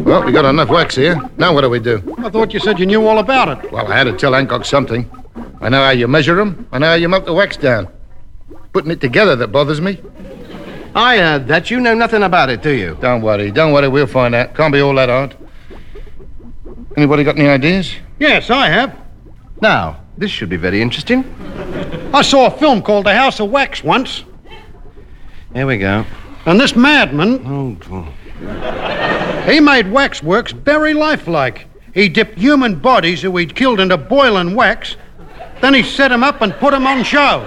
Well, we got enough wax here. Now what do we do? I thought you said you knew all about it. Well, I had to tell Hancock something. I know how you measure them. I know how you melt the wax down. Putting it together that bothers me. I heard that. You know nothing about it, do you? Don't worry. We'll find out. Can't be all that hard. Anybody got any ideas? Yes, I have. Now, this should be very interesting. I saw a film called The House of Wax once. Here we go. And this madman, Oh, he made waxworks very lifelike. He dipped human bodies who he'd killed into boiling wax. Then he set them up and put them on show.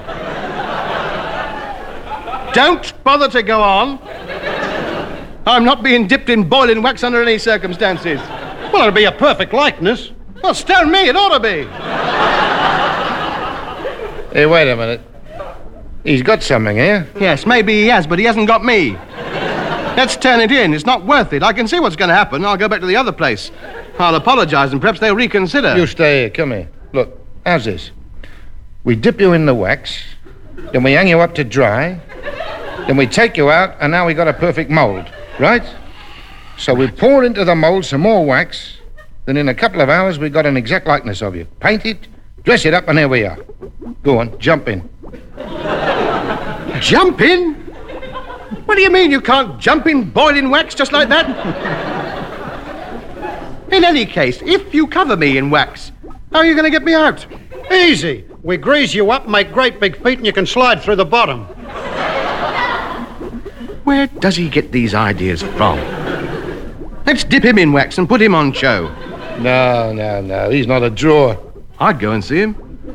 don't bother to go on. I'm not being dipped in boiling wax under any circumstances. Well, it'll be a perfect likeness. Well, stone me, it ought to be. Hey, wait a minute. He's got something here. Yes, maybe he has, but he hasn't got me. Let's turn it in. It's not worth it. I can see what's going to happen. I'll go back to the other place. I'll apologize, and perhaps they'll reconsider. You stay here. Come here. Look, how's this? We dip you in the wax, then we hang you up to dry, then we take you out, and now we got a perfect mold, right? So we pour into the mold some more wax, then in a couple of hours we got an exact likeness of you. Paint it, dress it up, and here we are. Go on, jump in. Jump in? What do you mean you can't jump in boiling wax just like that? In any case, if you cover me in wax, how are you going to get me out? Easy. We grease you up, make great big feet, and you can slide through the bottom. Where does he get these ideas from? Let's dip him in wax and put him on show. No. He's not a drawer. I'd go and see him.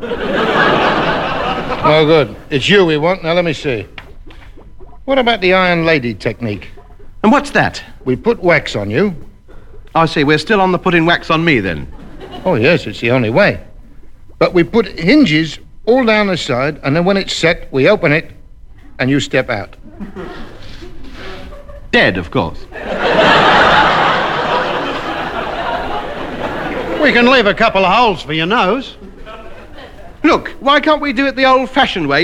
Oh, good. It's you we want. Now, let me see. What about the Iron Lady technique? And what's that? We put wax on you. I see. We're still on the putting wax on me, then. Oh, yes, it's the only way. But we put hinges all down the side, and then when it's set, we open it, and you step out. Dead, of course. We can leave a couple of holes for your nose. Look, why can't we do it the old-fashioned way?